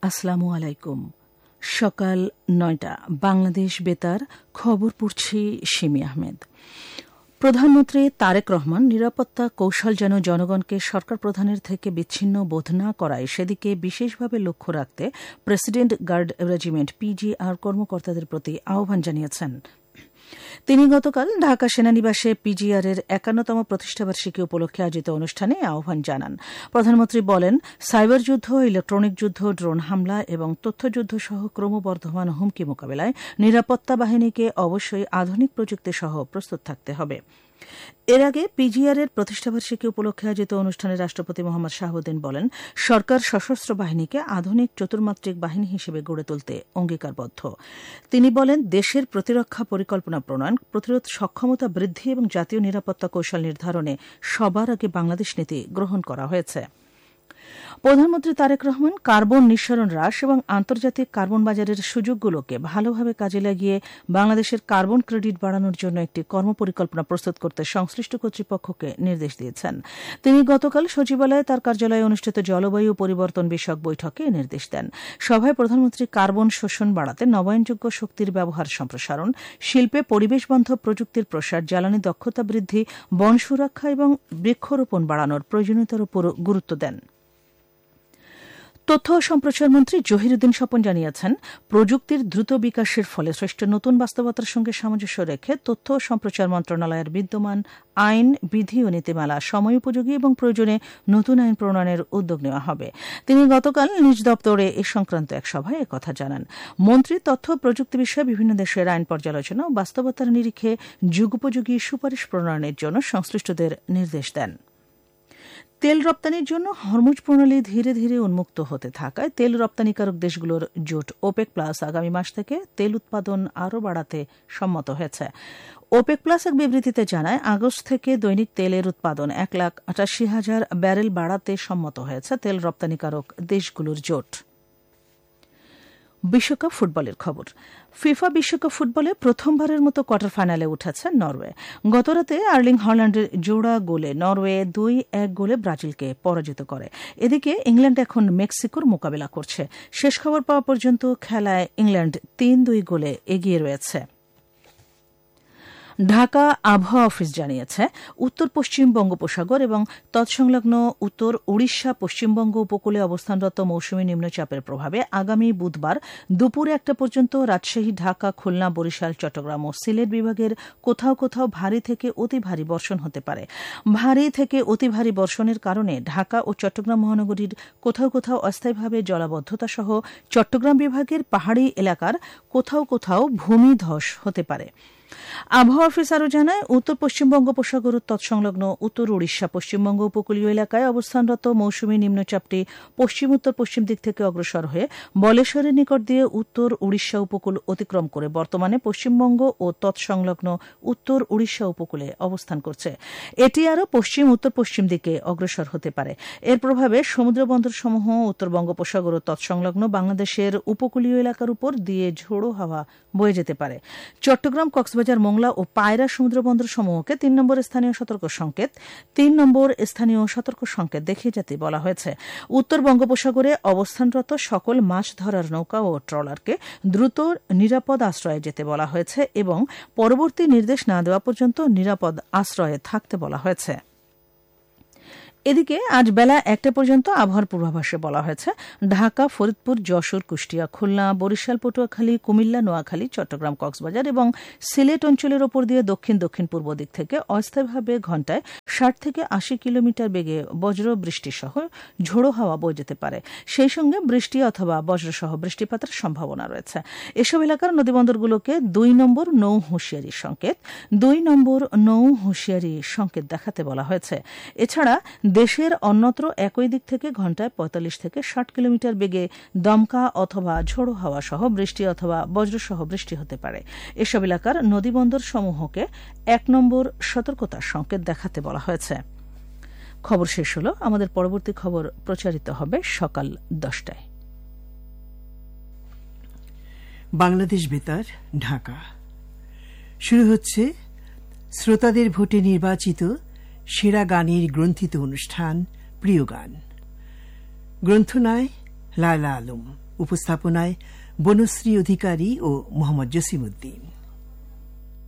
আসসালামু আলাইকুম। সকাল ৯টা বাংলাদেশ বেতার, খবর পড়ছি শিমি আহমেদ। প্রধানমন্ত্রী তারেক রহমান নিরাপত্তা কৌশল যেন জনগণকে সরকার প্রধানের থেকে বিচ্ছিন্ন বোধ না করায় সেদিকে বিশেষভাবে লক্ষ্য রাখতে প্রেসিডেন্ট গার্ড রেজিমেন্ট পিজিআর কর্মকর্তাদের প্রতি আহ্বান জানিয়েছেন। তিনি গতকাল ঢাকা সেনানিবাসে পিজিআর এর ৫১তম প্রতিষ্ঠাবার্ষিকী উপলক্ষে আয়োজিত অনুষ্ঠানে আহ্বান জানান। প্রধানমন্ত্রী বলেন, সাইবার যুদ্ধ, ইলেকট্রনিক যুদ্ধ, ড্রোন হামলা এবং তথ্যযুদ্ধ সহ ক্রমবর্ধমান হুমকি মোকাবিলায় নিরাপত্তা বাহিনীকে অবশ্যই আধুনিক প্রযুক্তি সহ প্রস্তুত থাকতে হবে। এর আগে পিজিআর এর প্রতিষ্ঠাবার্ষিকী উপলক্ষে আয়োজিত অনুষ্ঠানে রাষ্ট্রপতি মোহাম্মদ শাহাবুদ্দিন বলেন, সরকার সশস্ত্র বাহিনীকে আধুনিক চতুর্মাত্রিক বাহিনী হিসেবে গড়ে তুলতে অঙ্গীকারবদ্ধ। তিনি বলেন, দেশের প্রতিরক্ষা পরিকল্পনা প্রণয়ন, প্রতিরোধ সক্ষমতা বৃদ্ধি এবং জাতীয় নিরাপত্তা কৌশল নির্ধারণে সবার আগে বাংলাদেশ নীতি গ্রহণ করা হয়েছে। প্রধানমন্ত্রী তারেক রহমান কার্বন নিঃসরণ হ্রাস এবং আন্তর্জাতিক কার্বন বাজারের সুযোগগুলোকে ভালোভাবে কাজে লাগিয়ে বাংলাদেশের কার্বন ক্রেডিট বাড়ানোর জন্য একটি কর্মপরিকল্পনা প্রস্তুত করতে সংশ্লিষ্ট কর্তৃপক্ষকে নির্দেশ দিয়েছেন। তিনি গতকাল সচিবালয়ে তার কার্যালয়ে অনুষ্ঠিত জলবায়ু পরিবর্তন বিষয়ক বৈঠকে নির্দেশ দেন। সভায় প্রধানমন্ত্রী কার্বন শোষণ বাড়াতে নবায়নযোগ্য শক্তির ব্যবহার সম্প্রসারণ, শিল্পে পরিবেশবান্ধব প্রযুক্তির প্রসার, জ্বালানি দক্ষতা বৃদ্ধি, বন সুরক্ষা এবং বৃক্ষরোপণ বাড়ানোর প্রয়োজনীয়তার উপর গুরুত্ব দেন। তথ্য ও সম্প্রচার মন্ত্রী জহিরুদ্দিন স্বপন জানিয়েছেন, প্রযুক্তির দ্রুত বিকাশের ফলে সৃষ্ট নতুন বাস্তবতার সঙ্গে সামঞ্জস্য রেখে তথ্য ও সম্প্রচার মন্ত্রণালয়ের বিদ্যমান আইন, বিধি ও নীতিমালা সময়োপযোগী এবং প্রয়োজনে নতুন আইন প্রণয়নের উদ্যোগ নেওয়া হবে। তিনি গতকাল নিজ দপ্তরে এ সংক্রান্ত এক সভায় একথা জানান। মন্ত্রী তথ্য ও প্রযুক্তি বিষয়ে বিভিন্ন দেশের আইন পর্যালোচনা ও বাস্তবতার নিরিখে যুগোপযোগী সুপারিশ প্রণয়নের জন্য সংশ্লিষ্টদের নির্দেশ দেন। তেল রপ্তানির জন্য হরমুজ প্রণালী ধীরে ধীরে উন্মুক্ত হতে থাকায় তেল রপ্তানিকারক দেশগুলোর জোট ওপেক প্লাস আগামী মাস থেকে তেল উৎপাদন আরও বাড়াতে সম্মত হয়েছে। ওপেক প্লাস এক বিবৃতিতে জানায়, আগস্ট থেকে দৈনিক তেলের উৎপাদন ১,৮৮,০০০ ব্যারেল বাড়াতে সম্মত হয়েছে তেল রপ্তানিকারক দেশগুলোর জোট। বিশ্বকাপ ফুটবলের খবর। ফিফা বিশ্বকাপ ফুটবলে প্রথমবারের মতো কোয়ার্টার ফাইনালে উঠেছে নরওয়ে। গতরাতে আর্লিং হল্যান্ডের জোড়া গোলে নরওয়ে ২-১ গোলে ব্রাজিলকে পরাজিত করে। এদিকে ইংল্যান্ড এখন মেক্সিকোর মোকাবিলা করছে। শেষ খবর পাওয়া পর্যন্ত খেলায় ইংল্যান্ড ৩-২ গোলে এগিয়ে রয়েছে। ঢাকা আবহাওয়া অফিস জানিয়েছে, উত্তর পশ্চিম বঙ্গোপসাগর এবং তৎসংলগ্ন উত্তর ওড়িশা পশ্চিমবঙ্গ উপকূলে অবস্থানরত মৌসুমী নিম্নচাপের প্রভাবে আগামী বুধবার দুপুর ১টা পর্যন্ত রাজশাহী, ঢাকা, খুলনা, বরিশাল, চট্টগ্রাম ও সিলেট বিভাগের কোথাও কোথাও ভারী থেকে অতি ভারী বর্ষণ হতে পারে। ভারী থেকে অতি ভারী বর্ষণের কারণে ঢাকা ও চট্টগ্রাম মহানগরীর কোথাও কোথাও অস্থায়ীভাবে জলাবদ্ধতা সহ চট্টগ্রাম বিভাগের পাহাড়ি এলাকার কোথাও কোথাও ভূমিধস হতে পারে। আবহাওয়া অফিস আরও জানায়, উত্তর পশ্চিম বঙ্গোপসাগর ও তৎসংলগ্ন উত্তর ওড়িশা পশ্চিমবঙ্গ উপকূলীয় এলাকায় অবস্থানরত মৌসুমী নিম্নচাপটি পশ্চিম উত্তর পশ্চিম দিক থেকে অগ্রসর হয়ে বলেশ্বরের নিকট দিয়ে উত্তর ওড়িশা উপকূল অতিক্রম করে বর্তমানে পশ্চিমবঙ্গ ও তৎসংলগ্ন উত্তর ওড়িশা উপকূলে অবস্থান করছে। এটি আরও পশ্চিম উত্তর পশ্চিম দিকে অগ্রসর হতে পারে। এর প্রভাবে সমুদ্রবন্দরসমূহ উত্তর বঙ্গোপসাগর ও তৎসংলগ্ন বাংলাদেশের উপকূলীয় এলাকার উপর দিয়ে ঝোড়ো হাওয়া বয়ে যেতে পারে। চট্টগ্রাম, কক্সবাজার, মোংলা ও পায়রা সমুদ্রবন্দর সমূহকে ৩ নম্বর স্থানীয় সতর্ক সংকেত দেখিয়ে যেতে বলা হয়েছে। উত্তর বঙ্গোপসাগরে অবস্থানরত সকল মাছ ধরার নৌকা ও ট্রলারকে দ্রুত নিরাপদ আশ্রয়ে যেতে বলা হয়েছে এবং পরবর্তী নির্দেশ না দেওয়া পর্যন্ত নিরাপদ আশ্রয়ে থাকতে বলা হয়েছে। এদিকে আজ বেলা ১টা পর্যন্ত আবহাওয়ার পূর্বাভাসে বলা হয়েছে, ঢাকা, ফরিদপুর, যশোর, কুষ্টিয়া, খুলনা, বরিশাল, পটুয়াখালী, কুমিল্লা, নোয়াখালী, চট্টগ্রাম, কক্সবাজার এবং সিলেট অঞ্চলের ওপর দিয়ে দক্ষিণ দক্ষিণ পূর্ব দিক থেকে অস্থায়ীভাবে ঘণ্টায় ৬০ থেকে ৮০ কিলোমিটার বেগে বজ্র বৃষ্টি সহ ঝোড়ো হাওয়া বয়ে যেতে পারে। সেই সঙ্গে বৃষ্টি অথবা বজ্রসহ বৃষ্টিপাতের সম্ভাবনা রয়েছে। এসব এলাকার নদীবন্দরগুলোকে ২ নম্বর নৌ হুঁশিয়ারি সংকেত দেখাতে বলা হয়েছে। এছাড়া দেশের অন্যত্র একই দিক থেকে ঘণ্টায় ৪৫ থেকে ৬০ কিলোমিটার বেগে দমকা অথবা ঝোড়ো হাওয়া সহ বৃষ্টি অথবা বজ্রসহ বৃষ্টি হতে পারে। এসব এলাকার নদীবন্দর সমূহকে ১ নম্বর সতর্কতার সংকেত দেখাতে বলা হয়েছে। খবর শেষ হল। আমাদের পরবর্তী খবর প্রচারিত হবে সকাল ১০টায়। বাংলাদেশ বেতার, ঢাকা। শুরু হচ্ছে শ্রোতাদের ভোটে নির্বাচিত সেরা গানের গ্রন্থিত অনুষ্ঠান প্রিয় গান। গ্রন্থনায় লায়লা আলম। উপস্থাপনায় বনশ্রী অধিকারী ও মোহাম্মদ জসিমউদ্দিন।